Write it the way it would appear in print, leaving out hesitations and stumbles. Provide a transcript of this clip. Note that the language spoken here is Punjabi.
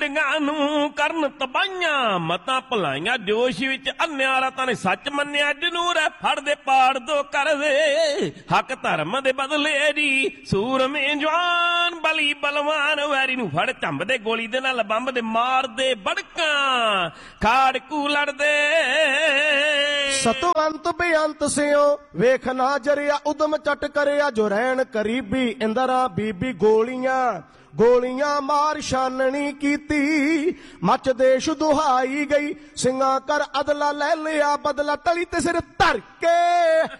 ਵੰਡੀਆਂ ਨੂੰ ਕਰਨ ਤਬਾਈਆਂ ਮਤਾਂ ਭਲਾਈਆਂ ਜੋਸ਼ ਵਿੱਚ ਅੰਨਿਆਂ ਰਾਤਾਂ ਨੇ ਸੱਚ ਮੰਨਿਆ ਜਨੂਰ ਹੈ ਫੜਦੇ ਪਾੜ ਦੋ ਕਰਦੇ ਹੱਕ ਧਰਮ ਦੇ ਬਦਲੇ ਦੀ ਸੂਰਮੇ ਜਵਾਨ ਬਲੀ ਬਲਵਾਨ ਵੈਰੀ ਨੂੰ ਫੜ ਝੰਬਦੇ ਗੋਲੀ ਦੇ ਨਾਲ ਬੰਬ ਦੇ ਮਾਰਦੇ ਬੜਕਾਂ ਖਾੜਕੂ ਲੜਦੇ ਸਤਵੰਤ ਬੇਅੰਤ ਸਿਓ ਵੇਖ ਨਾ ਜਰਿਆ ਉਦਮ ਚਟ ਕਰਿਆ ਜੋ ਰਹਿਣ ਕਰੀਬੀ ਇੰਦਰਾ ਬੀਬੀ ਗੋਲੀਆਂ ਮਾਰ ਛਾਨਣੀ ਕੀਤੀ ਮੱਚ ਦੇਸ਼ ਦੁਹਾਈ ਗਈ ਸਿੰਘਾਂ ਕਰ ਅਦਲਾ ਲੈ ਲਿਆ ਬਦਲਾ ਤਲੀ ਤੇ ਸਿਰ ਧਰ ਕੇ